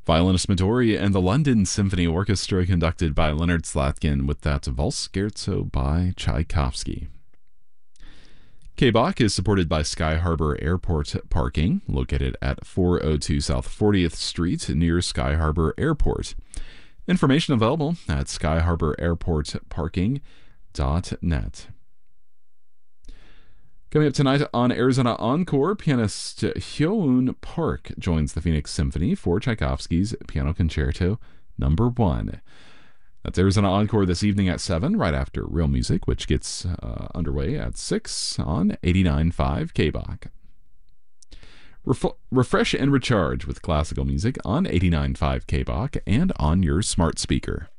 Violinist Midori and the London Symphony Orchestra conducted by Leonard Slatkin with that Valse Scherzo by Tchaikovsky. K-Bach is supported by Sky Harbor Airport parking, located at 402 South 40th Street near Sky Harbor Airport. Information available at skyharbor-airport-parking.net. Coming up tonight on Arizona Encore, pianist Hyo-Eun Park joins the Phoenix Symphony for Tchaikovsky's Piano Concerto No. 1. That's Arizona Encore this evening at 7, right after Real Music, which gets underway at 6 on 89.5 K-Bach. Refresh and recharge with classical music on 89.5 K-Bach and on your smart speaker.